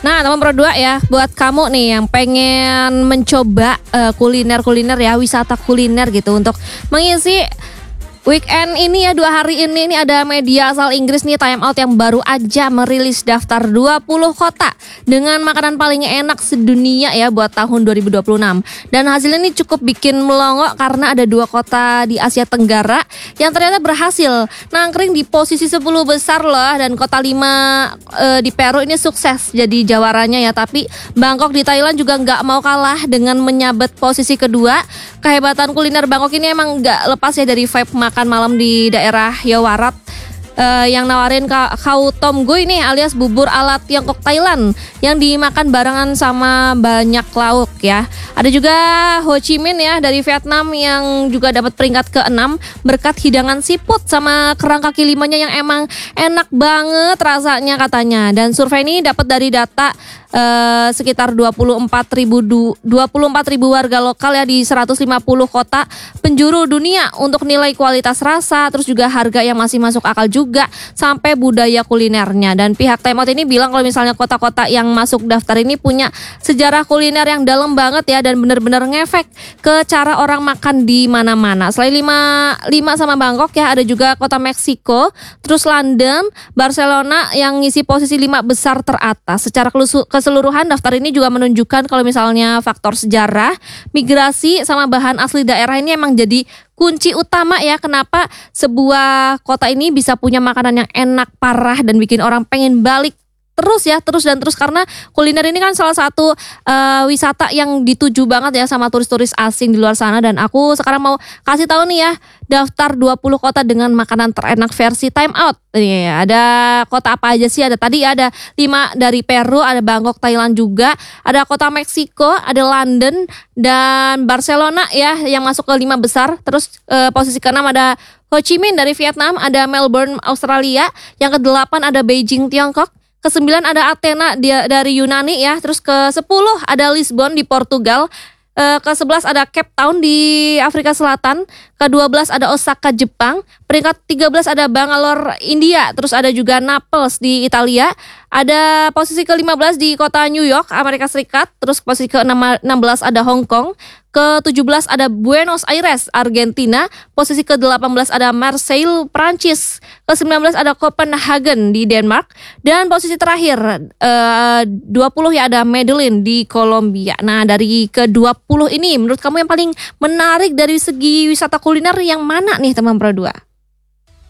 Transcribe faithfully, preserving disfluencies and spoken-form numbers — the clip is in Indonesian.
Nah, teman Pro dua ya, buat kamu nih yang pengen mencoba uh, kuliner-kuliner ya, wisata kuliner gitu untuk mengisi weekend ini ya, dua hari ini nih ada media asal Inggris nih Time Out yang baru aja merilis daftar dua puluh kota dengan makanan paling enak sedunia ya buat tahun dua ribu dua puluh enam. Dan hasilnya ini cukup bikin melongo karena ada dua kota di Asia Tenggara yang ternyata berhasil nangkring di posisi sepuluh besar loh. Dan kota lima e, di Peru ini sukses jadi jawaranya ya. Tapi Bangkok di Thailand juga gak mau kalah dengan menyabet posisi kedua. Kehebatan kuliner Bangkok ini emang gak lepas ya dari vibe makan malam di daerah Yaowarat uh, yang nawarin ka- Khao Tom Gui nih alias bubur ala Tiongkok Thailand yang dimakan barengan sama banyak lauk ya. Ada juga Ho Chi Minh ya dari Vietnam yang juga dapat peringkat keenam berkat hidangan siput sama kerang kaki limanya yang emang enak banget rasanya katanya. Dan survei ini dapat dari data Uh, sekitar dua puluh empat ribu warga lokal ya di seratus lima puluh kota penjuru dunia untuk nilai kualitas rasa, terus juga harga yang masih masuk akal juga sampai budaya kulinernya. Dan pihak Time Out ini bilang kalau misalnya kota-kota yang masuk daftar ini punya sejarah kuliner yang dalam banget ya dan benar-benar ngefek ke cara orang makan di mana-mana. Selain lima, lima sama Bangkok ya, ada juga kota Meksiko, terus London, Barcelona yang ngisi posisi lima besar teratas. Secara keseluruhan daftar ini juga menunjukkan kalau misalnya faktor sejarah, migrasi sama bahan asli daerah ini emang jadi kunci utama ya kenapa sebuah kota ini bisa punya makanan yang enak parah dan bikin orang pengen balik terus ya, terus dan terus karena kuliner ini kan salah satu uh, wisata yang dituju banget ya sama turis-turis asing di luar sana. Dan aku sekarang mau kasih tahu nih ya daftar dua puluh kota dengan makanan terenak versi Time Out. Ini ya, ada kota apa aja sih? Ada tadi ada lima dari Peru, ada Bangkok Thailand juga, ada kota Meksiko, ada London dan Barcelona ya yang masuk ke lima besar. Terus uh, posisi keenam ada Ho Chi Minh dari Vietnam, ada Melbourne Australia, yang kedelapan ada Beijing Tiongkok. Kesembilan ada Athena dia dari Yunani ya. Terus ke sepuluh ada Lisbon di Portugal. E, ke sebelas ada Cape Town di Afrika Selatan. Ke dua belas ada Osaka Jepang. Peringkat tiga belas ada Bangalore India. Terus ada juga Naples di Italia. Ada posisi ke lima belas di kota New York Amerika Serikat. Terus posisi ke enam belas ada Hong Kong. Ke tujuh belas ada Buenos Aires, Argentina. Posisi ke delapan belas ada Marseille, Prancis. Ke sembilan belas ada Copenhagen di Denmark. Dan posisi terakhir eh, dua puluh ya ada Medellin di Kolombia. Nah dari ke dua puluh ini menurut kamu yang paling menarik dari segi wisata kuliner yang mana nih teman Pro dua?